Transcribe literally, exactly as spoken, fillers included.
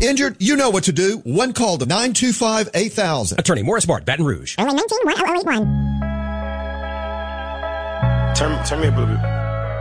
Injured? You know what to do. One call to nine two five, eight thousand. Attorney Morris Bart, Baton Rouge. oh one nine one oh oh eight one. Turn, turn me up a little bit.